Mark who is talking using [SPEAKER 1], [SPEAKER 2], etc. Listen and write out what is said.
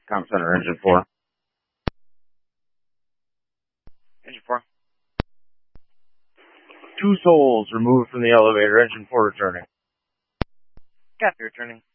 [SPEAKER 1] Comm Center, Engine 4. Engine 4. 2 souls removed from the elevator, Engine 4 returning. Copy, returning.